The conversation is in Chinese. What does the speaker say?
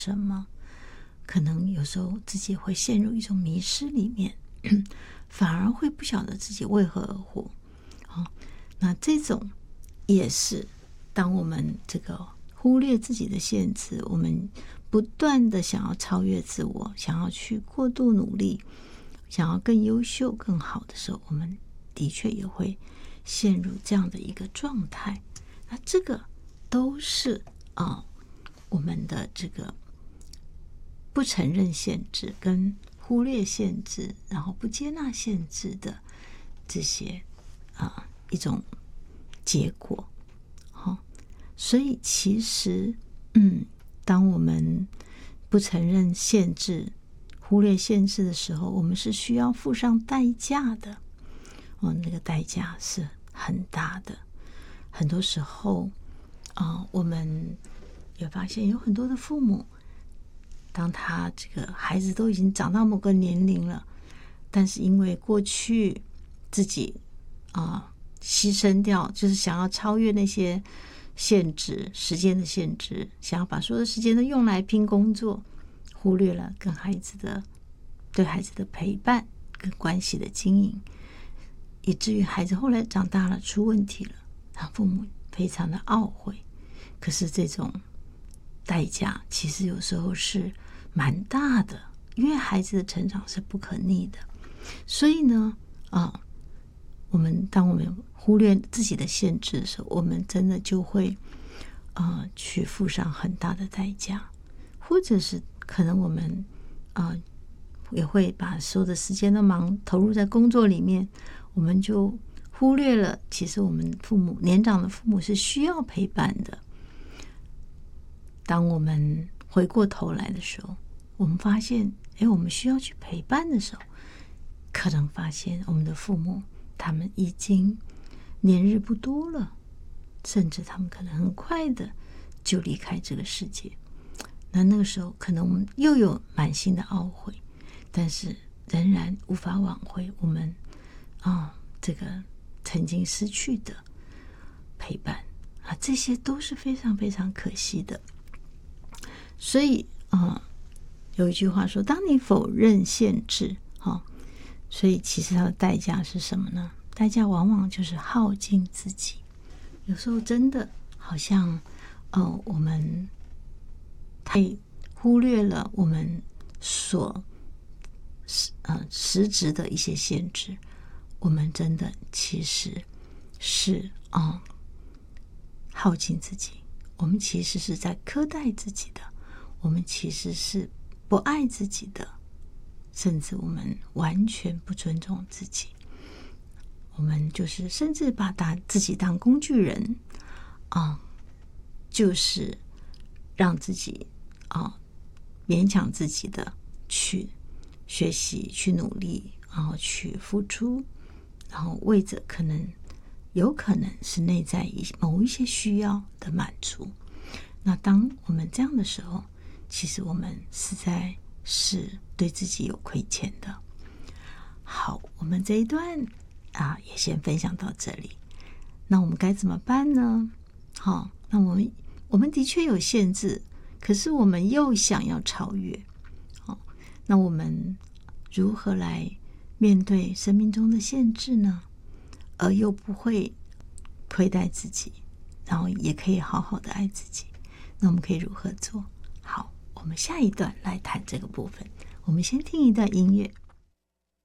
什么，可能有时候自己会陷入一种迷失里面，反而会不晓得自己为何而活。那这种也是当我们这个忽略自己的限制，我们不断的想要超越自我，想要去过度努力，想要更优秀更好的时候，我们的确也会陷入这样的一个状态。那这个都是我们的这个不承认限制跟忽略限制，然后不接纳限制的这些一种结果。所以其实当我们不承认限制、忽略限制的时候，我们是需要付上代价的。那个代价是很大的。很多时候我们也发现有很多的父母，当他这个孩子都已经长到某个年龄了，但是因为过去自己牺牲掉，就是想要超越那些限制，时间的限制，想要把所有的时间都用来拼工作，忽略了跟孩子的对孩子的陪伴跟关系的经营，以至于孩子后来长大了出问题了，他父母非常的懊悔。可是这种代价其实有时候是蛮大的，因为孩子的成长是不可逆的。所以呢当我们忽略自己的限制的时候，我们真的就会去付上很大的代价，或者是可能我们也会把所有的时间都投入在工作里面，我们就忽略了其实我们年长的父母是需要陪伴的。当我们回过头来的时候，我们发现我们需要去陪伴的时候，可能发现我们的父母他们已经年日不多了，甚至他们可能很快的就离开这个世界。那个时候可能我们又有满心的懊悔，但是仍然无法挽回我们这个曾经失去的陪伴这些都是非常非常可惜的。所以有一句话说，当你否认限制所以其实它的代价是什么呢？代价往往就是耗尽自己。有时候真的好像我们太忽略了我们所实质的一些限制，我们真的其实是耗尽自己，我们其实是在苛待自己的，我们其实是不爱自己的，甚至我们完全不尊重自己，我们就是甚至把自己当工具人就是让自己勉强自己的去学习，去努力，然后去付出，然后为着有可能是内在某一些需要的满足。那当我们这样的时候，其实我们实在是对自己有亏欠的。好，我们这一段也先分享到这里。那我们该怎么办呢？那我们的确有限制，可是我们又想要超越。那我们如何来面对生命中的限制呢？而又不会亏待自己，然后也可以好好的爱自己。那我们可以如何做？好，我们下一段来谈这个部分。我们先听一段音乐。